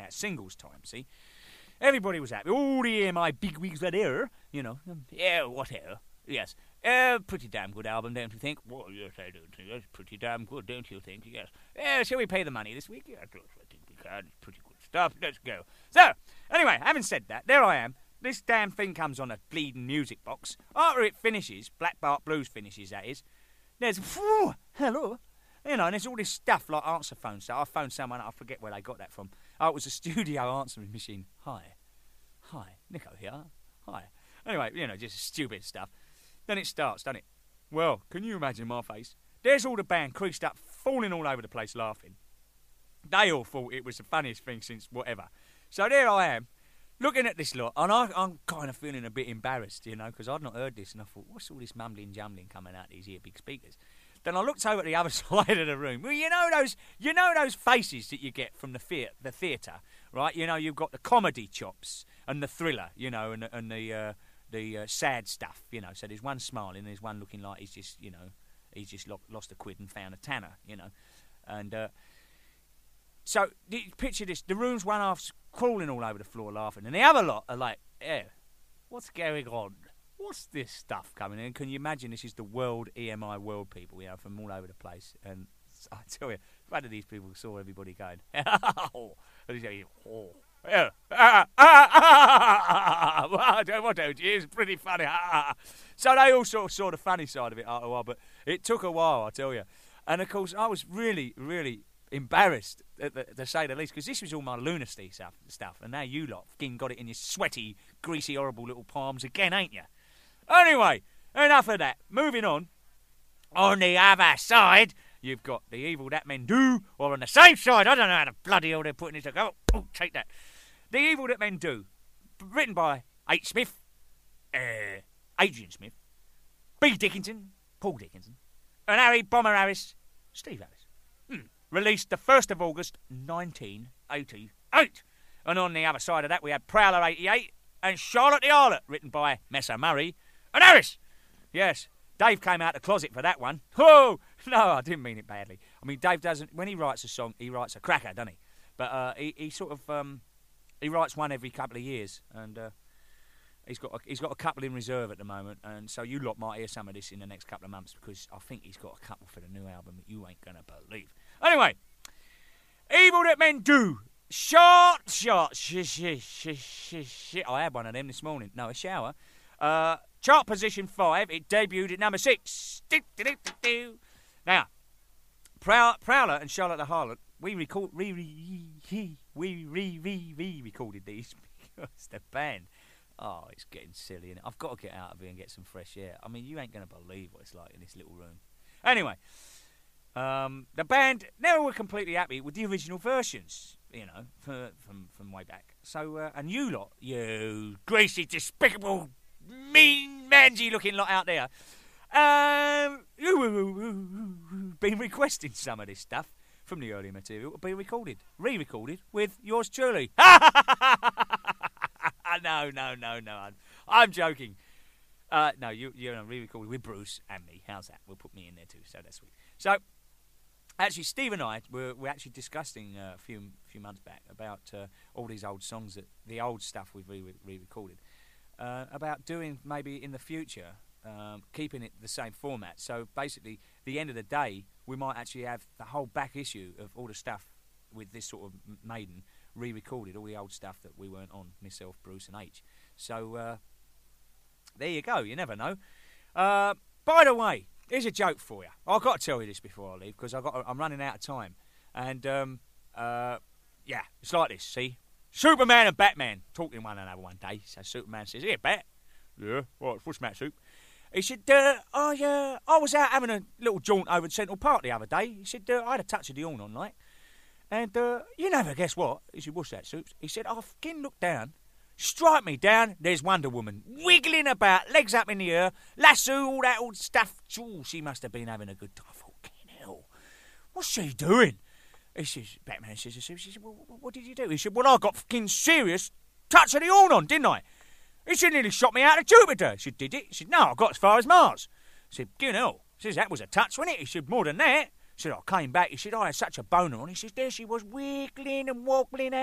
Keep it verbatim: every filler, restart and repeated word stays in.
out singles time, see? Everybody was happy. All the E M I bigwigs were there, you know. Yeah, whatever. Yes. Uh, pretty damn good album, don't you think? Well, yes, I do think that's pretty damn good, don't you think? Yes. Yeah, shall we pay the money this week? Yeah, I think we can. It's pretty good stuff. Let's go. So, anyway, having said that, there I am. This damn thing comes on a bleeding music box. After it finishes, Black Bart Blues finishes, that is, there's, whew, hello, you know, and there's all this stuff like answer phone stuff. I phoned someone, I forget where they got that from. Oh, it was a studio answering machine. Hi. Hi. Nico here. Hi. Anyway, you know, just stupid stuff. Then it starts, doesn't it? Well, can you imagine my face? There's all the band creased up, falling all over the place laughing. They all thought it was the funniest thing since whatever. So there I am, looking at this lot, and I, I'm kind of feeling a bit embarrassed, you know, because I'd not heard this, and I thought, what's all this mumbling jumbling coming out these here big speakers? Then I looked over at the other side of the room. Well, you know those, you know those faces that you get from the theatre, the theatre, right? You know, you've got the comedy chops and the thriller, you know, and, and the uh, the uh, sad stuff, you know. So there's one smiling, there's one looking like he's just, you know, he's just lo- lost a quid and found a tanner, you know, and. Uh, So, picture this, the room's one half's crawling all over the floor laughing, and the other lot are like, eh, what's going on? What's this stuff coming in? Can you imagine this is the world E M I world people, you know, from all over the place? And I tell you, one of these people saw everybody going, oh, and he's going, oh, yeah, ah, ah, ah, ah, ah, what don't you? It's pretty funny. Ah. So they all sort of saw the funny side of it after a while, but it took a while, I tell you. And of course, I was really, really embarrassed, to say the least, because this was all my lunacy stuff, stuff, and now you lot fucking got it in your sweaty, greasy, horrible little palms again, ain't you? Anyway, enough of that. Moving on. On the other side, you've got The Evil That Men Do, or on the same side, I don't know how the bloody hell they're putting it. Oh, oh, take that. The Evil That Men Do, written by H. Smith, uh, Adrian Smith, B. Dickinson, Paul Dickinson, and Harry Bomber Harris, Steve Harris. Hmm. Released the first of August, nineteen eighty-eight. And on the other side of that, we had Prowler eighty-eight and Charlotte the Harlot, written by Messer Murray and Harris. Yes, Dave came out of the closet for that one. Oh, no, I didn't mean it badly. I mean, Dave doesn't, when he writes a song, he writes a cracker, doesn't he? But uh, he, he sort of, um, he writes one every couple of years, and uh, he's got a, he's got a couple in reserve at the moment, and so you lot might hear some of this in the next couple of months, because I think he's got a couple for the new album that you ain't going to believe. Anyway, Evil That Men Do. Short, short, shit, shit, shit, shit, shit. I had one of them this morning. No, a shower. Uh, chart position five. It debuted at number six. Now, Prow- Prowler and Charlotte the Harlot, we record, re, re, re, we re, re, re, recorded these because the band. Oh, it's getting silly, innit? I've got to get out of here and get some fresh air. I mean, you ain't going to believe what it's like in this little room. Anyway. Um, the band never were completely happy with the original versions, you know, for, from from way back. So, uh, and you lot, you greasy, despicable, mean, mangy-looking lot out there, um, you been requesting some of this stuff from the early material to be recorded, re-recorded with yours truly. no, no, no, no, I'm, I'm joking. Uh, no, you you're re-recorded with Bruce and me. How's that? We'll put me in there too, so that's sweet. So. Actually, Steve and I were, were actually discussing uh, a few few months back about uh, all these old songs, that the old stuff we've re- re-recorded, uh, about doing maybe in the future, um, keeping it the same format. So basically, the end of the day, we might actually have the whole back issue of all the stuff with this sort of Maiden re-recorded, all the old stuff that we weren't on, myself, Bruce and H. So uh, there you go, you never know. Uh, by the way, here's a joke for you. I've got to tell you this before I leave, because I've got, I'm running out of time. And, um, uh, yeah, it's like this, see? Superman and Batman talking to one another one day. So Superman says, "Here, Bat." "Yeah, what, what's Matt, Soup?" He said, uh, I, uh, I was out having a little jaunt over at Central Park the other day. He said, uh, I had a touch of the horn on night. And, uh, you never guess what? He said, "What's that, Soups?" He said, I fucking looked down. Strike me down, there's Wonder Woman, wiggling about, legs up in the air, lasso, all that old stuff. Ooh, she must have been having a good time. Fucking hell. What's she doing? He says, Batman says, he says, well, what did you do? He said, well, I got fucking serious touch of the horn on, didn't I? He said, nearly shot me out of Jupiter. He said, did it? He said, no, I got as far as Mars. He said, you know. He says, that was a touch, wasn't it? He said, more than that. He said, I came back. He said, I had such a boner on. He says, there she was, wiggling and wobbling